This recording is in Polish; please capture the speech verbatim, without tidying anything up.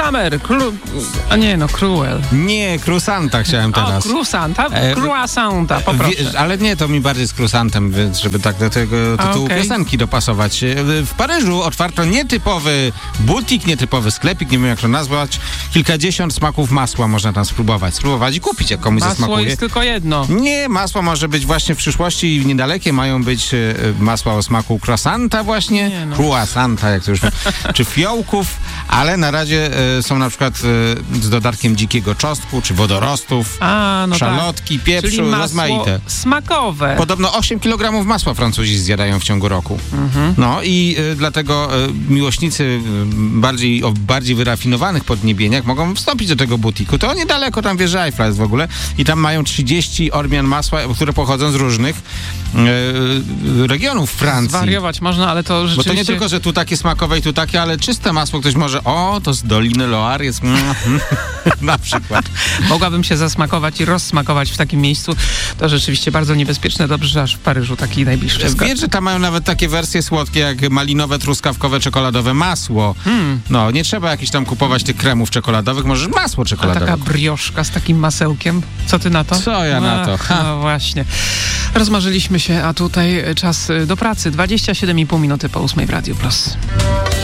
Summer, kru... a nie no, Cruel. Nie, Krusanta chciałem teraz. O, Krusanta, E, Croissanta, poproszę. Wie, ale nie, to mi bardziej z Krusantem, więc żeby tak do tego tytułu Okay. piosenki dopasować. W Paryżu otwarto nietypowy butik, nietypowy sklepik, nie wiem jak to nazwać. Kilkadziesiąt smaków masła można tam spróbować. Spróbować i kupić, jak komuś Masło zasmakuje. jest tylko jedno. Nie, masło może być właśnie w przyszłości i w niedalekie mają być e, masła o smaku croissanta właśnie, Nie no. croissanta, jak to już czy fiołków, ale na razie e, są na przykład e, z dodatkiem dzikiego czosnku, czy wodorostów, A, no szalotki, tak. pieprzu, Czyli masło rozmaite. smakowe. Podobno osiem kilogramów masła Francuzi zjadają w ciągu roku. Mhm. No i y, dlatego y, miłośnicy y, bardziej, o bardziej wyrafinowanych podniebieniach mogą wstąpić do tego butiku. To niedaleko, tam wieża Eiffla jest w ogóle i tam mają trzydzieści odmian masła, które pochodzą z różnych y, regionów Francji. Zwariować można, ale to rzeczywiście... Bo to nie tylko, że tu takie smakowe i tu takie, ale czyste masło ktoś może, o, to z Doliny Loire jest na przykład. Mogłabym się zasmakować i rozsmakować w takim miejscu. To rzeczywiście bardzo niebezpieczne. Dobrze, że aż w Paryżu taki najbliższy sklep. Wiesz, że tam mają nawet takie wersje słodkie jak malinowe, truskawkowe, czekoladowe masło. Hmm. No, nie trzeba jakichś tam kupować tych kremów czekoladowych, możesz masło A czekoladowe. taka brioszka z takim masełkiem. Co ty na to? Co ja na to? Ach, Ha. no właśnie. Rozmarzyliśmy się, a tutaj czas do pracy. dwadzieścia siedem i pół minuty po ósmej w Radiu Plus.